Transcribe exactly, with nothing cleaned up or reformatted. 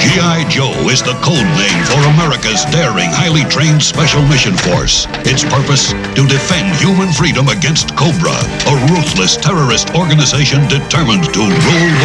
G I. Joe is the code name for America's daring, highly trained Special Mission Force. Its purpose? To defend human freedom against Cobra, a ruthless terrorist organization determined to rule the